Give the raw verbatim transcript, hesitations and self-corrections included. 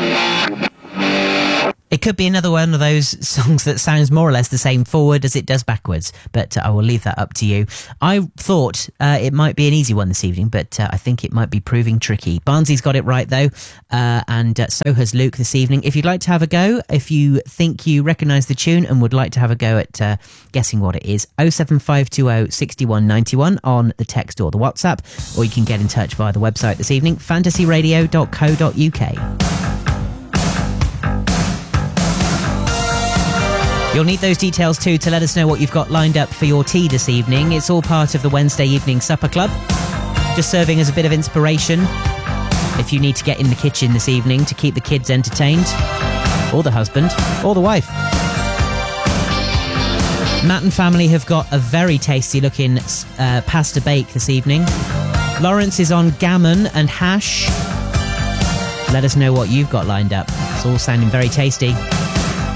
It could be another one of those songs that sounds more or less the same forward as it does backwards, but uh, I will leave that up to you. I thought uh, it might be an easy one this evening, but uh, I think it might be proving tricky. Barnsley's got it right, though, uh, and uh, so has Luke this evening. If you'd like to have a go, if you think you recognise the tune and would like to have a go at uh, guessing what it is, oh seven five two oh, six one nine one on the text or the WhatsApp, or you can get in touch via the website this evening, fantasy radio dot co dot uk. You'll need those details too to let us know what you've got lined up for your tea this evening. It's all part of the Wednesday evening supper club, just serving as a bit of inspiration if you need to get in the kitchen this evening to keep the kids entertained, or the husband, or the wife. Matt and family have got a very tasty looking uh, pasta bake this evening. Lawrence is on gammon and hash. Let us know what you've got lined up. It's all sounding very tasty.